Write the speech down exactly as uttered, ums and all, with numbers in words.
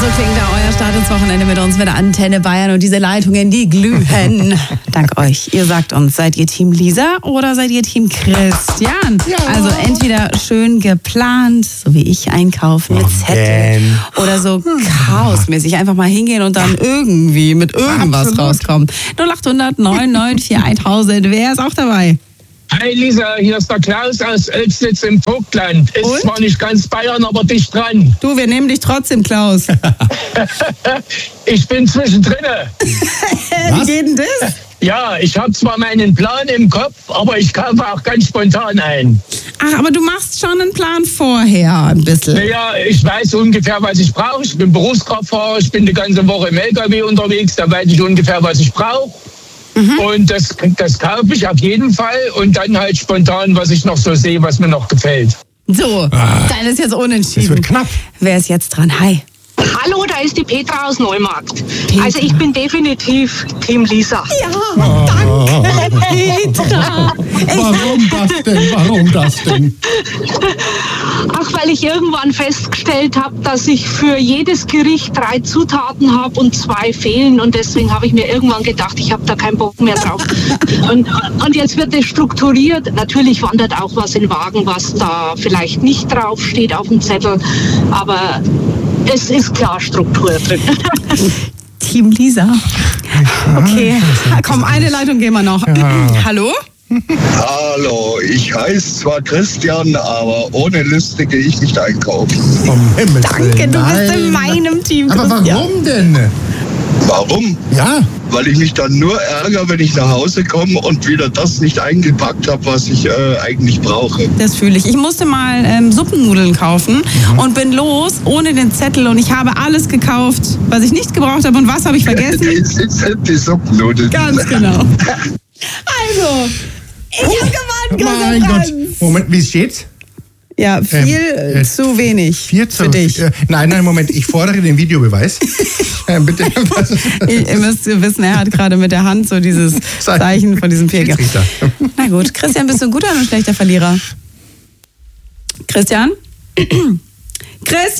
klingt da euer Start ins Wochenende mit uns, mit der Antenne Bayern und diese Leitungen, die glühen. Dank euch. Ihr sagt uns, seid ihr Team Lisa oder seid ihr Team Christian? Ja. Also entweder schön geplant, so wie ich einkaufen mit Zettel, oder so chaosmäßig einfach mal hingehen und dann irgendwie mit irgendwas Absolut. rauskommen. null acht hundert neun neun vier tausend. Wer ist auch dabei? Hi Lisa, hier ist der Klaus aus Oelsnitz im Vogtland. Ist Und? zwar nicht ganz Bayern, aber dicht dran. Du, wir nehmen dich trotzdem, Klaus. Ich bin zwischendrin. Wie geht denn das? Ja, ich habe zwar meinen Plan im Kopf, aber ich kaufe auch ganz spontan ein. Ach, aber du machst schon einen Plan vorher ein bisschen. Naja, ich weiß ungefähr, was ich brauche. Ich bin Berufskraftfahrer, ich bin die ganze Woche im L K W unterwegs, da weiß ich ungefähr, was ich brauche. Mhm. Und das, das kaufe ich auf jeden Fall und dann halt spontan, was ich noch so sehe, was mir noch gefällt. So, ah, dann ist jetzt unentschieden. Das wird knapp. Wer ist jetzt dran? Hi. Hallo, da ist die Petra aus Neumarkt. Petra. Also ich bin definitiv Team Lisa. Ja, danke, Petra. Warum das denn? Warum das denn? Ach, weil ich irgendwann festgestellt habe, dass ich für jedes Gericht drei Zutaten habe und zwei fehlen. Und deswegen habe ich mir irgendwann gedacht, ich habe da keinen Bock mehr drauf. und, und jetzt wird es strukturiert. Natürlich wandert auch was in den Wagen, was da vielleicht nicht draufsteht auf dem Zettel. Aber es ist klar Struktur drin. Team Lisa. Okay, komm, eine Leitung gehen wir noch. Ja. Hallo? Hallo, ich heiße zwar Christian, aber ohne Liste gehe ich nicht einkaufen. Um Himmels Danke, Willen. du bist in meinem Team. Aber Christian. warum denn? Warum? Ja. Weil ich mich dann nur ärgere, wenn ich nach Hause komme und wieder das nicht eingepackt habe, was ich äh, eigentlich brauche. Das fühle ich. Ich musste mal ähm, Suppennudeln kaufen mhm. und bin los ohne den Zettel und ich habe alles gekauft, was ich nicht gebraucht habe. Und was habe ich vergessen? Die, die Suppennudeln. Ganz genau. Also, ich habe gewonnen, Mein Gott. Moment, wie steht's? Ja, viel ähm, äh, zu wenig vier zu, für dich. Äh, nein, nein, Moment, ich fordere den Videobeweis. äh, bitte. ich, ihr müsst wissen, er hat gerade mit der Hand so dieses Zeichen von diesem Pegel. Na gut, Christian, bist du ein guter oder ein schlechter Verlierer? Christian? Christian!